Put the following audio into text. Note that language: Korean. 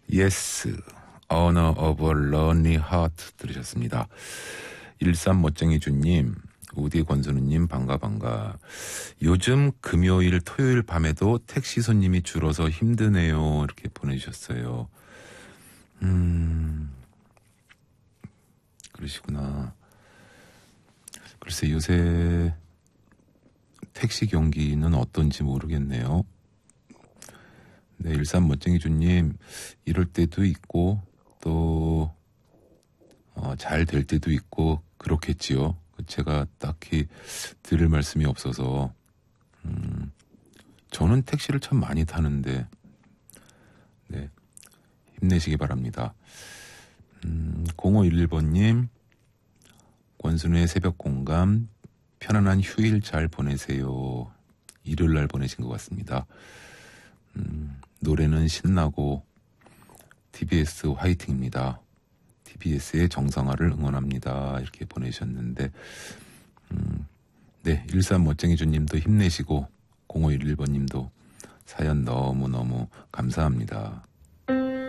예스, Honor of a Lonely Heart 들으셨습니다. 13멋쟁이주님, 우디 권순우님 반가. 요즘 금요일 토요일 밤에도 택시 손님이 줄어서 힘드네요. 이렇게 보내주셨어요. 그러시구나. 글쎄 요새 택시 경기는 어떤지 모르겠네요. 네, 13멋쟁이주님, 이럴 때도 있고 또 잘 될 때도 있고 그렇겠지요. 제가 딱히 드릴 말씀이 없어서 저는 택시를 참 많이 타는데 네, 힘내시기 바랍니다. 0511번님, 권순우의 새벽 공감, 편안한 휴일 잘 보내세요. 일요일날 보내신 것 같습니다. 노래는 신나고 TBS 화이팅입니다. TBS의 정상화를 응원합니다. 이렇게 보내주셨는데 네, 13멋쟁이주님도 힘내시고 0511번님도 사연 너무너무 감사합니다.